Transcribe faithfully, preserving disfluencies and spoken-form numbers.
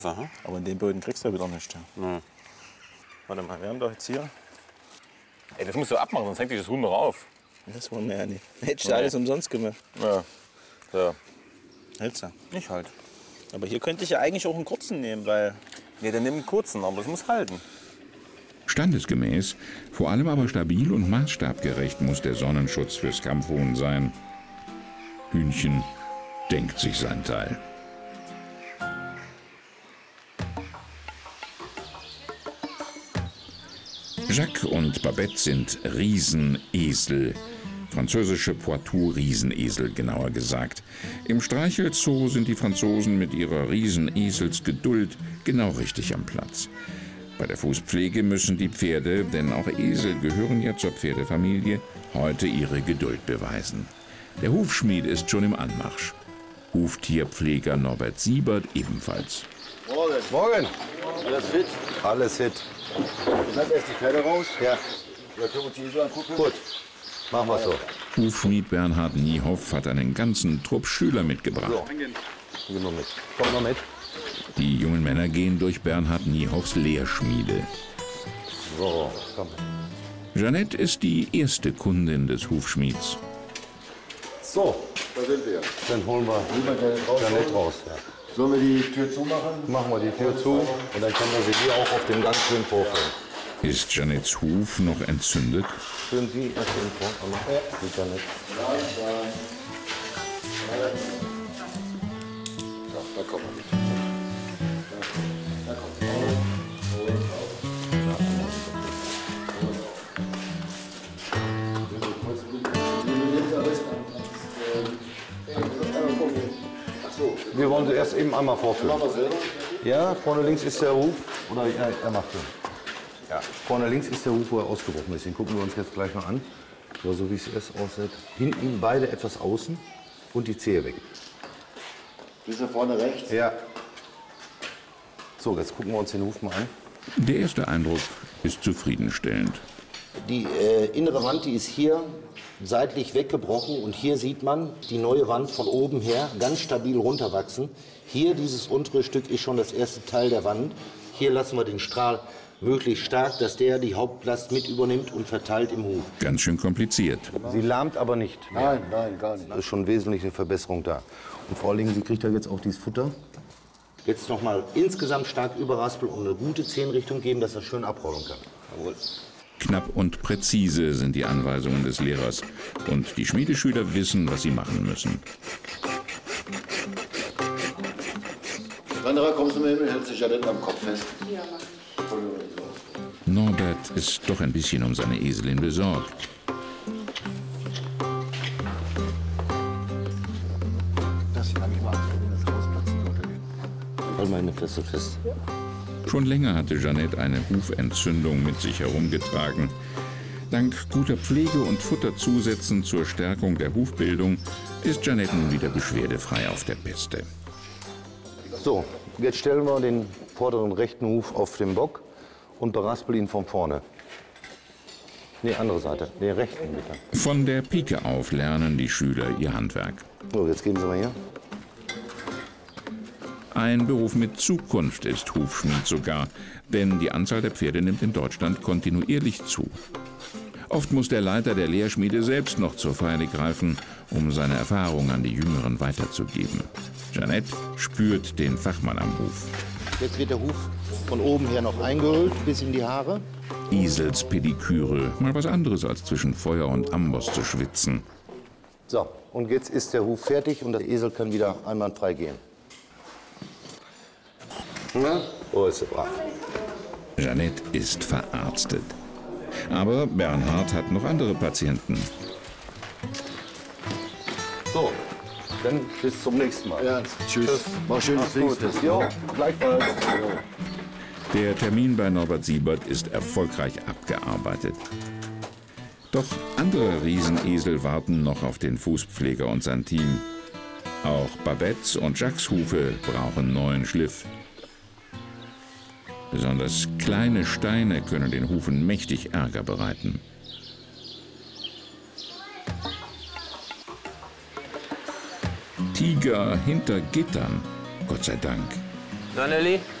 Aha. Aber in den Böden kriegst du ja wieder nichts. Ja. Warte mal, wir haben doch jetzt hier. Ey, das musst du abmachen, sonst hängt dich das Huhn noch auf. Das wollen wir ja nicht. Hättest du Nee. alles umsonst gemacht. Ja. Ja. Hältst du. Nicht halt. Aber hier könnte ich ja eigentlich auch einen kurzen nehmen, weil. Nee, dann nimm einen kurzen, aber das muss halten. Standesgemäß, vor allem aber stabil und maßstabgerecht muss der Sonnenschutz fürs Kampfhuhn sein. Hühnchen denkt sich sein Teil. Jacques und Babette sind Riesenesel. Französische Poitou-Riesenesel, genauer gesagt. Im Streichelzoo sind die Franzosen mit ihrer Rieseneselsgeduld genau richtig am Platz. Bei der Fußpflege müssen die Pferde, denn auch Esel gehören ja zur Pferdefamilie, heute ihre Geduld beweisen. Der Hufschmied ist schon im Anmarsch. Huftierpfleger Norbert Siebert ebenfalls. Morgen. Morgen. Alles fit? Alles fit. Ich lasse erst die Pferde raus. Ja. Da können wir uns die Esel angucken. Gut. Machen wir so. Hufschmied Bernhard Niehoff hat einen ganzen Trupp Schüler mitgebracht. So. Gehen wir mit. Komm mal mit. Die jungen Männer gehen durch Bernhard Niehoffs Lehrschmiede. So, komm. Jeanette ist die erste Kundin des Hufschmieds. So, da sind wir. Dann holen wir Jeanette raus. Ja. Sollen wir die Tür zumachen? Machen wir die Tür zu und dann können wir sie hier auch auf dem Gang schön vorführen. Ist Jeanettes Huf noch entzündet? Führen Sie erst den vor. Ja. Mit Jeanette. So, da kommen wir mit. Da kommen wir. Wir wollen sie erst eben einmal vorführen. Ja, vorne links ist der Huf. Oder ja, er macht den. Ja, vorne links ist der Huf, wo er ausgebrochen ist. Den gucken wir uns jetzt gleich mal an. So, so wie es erst aussieht. Hinten beide etwas außen und die Zehe weg. Bis er vorne rechts? Ja. So, jetzt gucken wir uns den Huf mal an. Der erste Eindruck ist zufriedenstellend. Die äh, innere Wand, die ist hier seitlich weggebrochen und hier sieht man die neue Wand von oben her ganz stabil runterwachsen. Hier dieses untere Stück ist schon das erste Teil der Wand. Hier lassen wir den Strahl möglichst stark, dass der die Hauptlast mit übernimmt und verteilt im Huf. Ganz schön kompliziert. Sie lahmt aber nicht mehr. Nein, nein, gar nicht. Da ist schon wesentlich eine Verbesserung da. Und vor allen Dingen, sie kriegt ja jetzt auch dieses Futter. Jetzt noch mal insgesamt stark überraspeln und eine gute Zehenrichtung geben, dass er schön abrollen kann. Jawohl. Knapp und präzise sind die Anweisungen des Lehrers. Und die Schmiedeschüler wissen, was sie machen müssen. Wanderer, kommst du mir hin und hältst dich ja dann am Kopf fest? Ja, mach ich. Norbert ist doch ein bisschen um seine Eselin besorgt. Das hier habe ich mal wenn das rausplatzen sollte. Halt meine Feste fest. Ja. Schon länger hatte Jeanette eine Hufentzündung mit sich herumgetragen. Dank guter Pflege und Futterzusätzen zur Stärkung der Hufbildung ist Jeanette nun wieder beschwerdefrei auf der Piste. So, jetzt stellen wir den vorderen rechten Huf auf den Bock und beraspeln ihn von vorne. Nee, andere Seite. Nee, rechten bitte. Von der Pike auf lernen die Schüler ihr Handwerk. So, jetzt gehen Sie mal hier. Ein Beruf mit Zukunft ist Hufschmied sogar, denn die Anzahl der Pferde nimmt in Deutschland kontinuierlich zu. Oft muss der Leiter der Lehrschmiede selbst noch zur Feile greifen, um seine Erfahrung an die Jüngeren weiterzugeben. Jeanette spürt den Fachmann am Huf. Jetzt wird der Huf von oben her noch eingehüllt bis in die Haare. Eselspediküre, mal was anderes als zwischen Feuer und Amboss zu schwitzen. So, und jetzt ist der Huf fertig und der Esel kann wieder einwandfrei gehen. Na? Oh, ist er brav. Jeanette ist verarztet. Aber Bernhard hat noch andere Patienten. So, dann bis zum nächsten Mal. Ja, tschüss. Tschüss. Mach schön das Pfingsten. Jo, gleichfalls. Der Termin bei Norbert Siebert ist erfolgreich abgearbeitet. Doch andere Riesenesel warten noch auf den Fußpfleger und sein Team. Auch Babettes und Jacques Hufe brauchen neuen Schliff. Besonders kleine Steine können den Hufen mächtig Ärger bereiten. Tiger hinter Gittern, Gott sei Dank. Na, Nelly?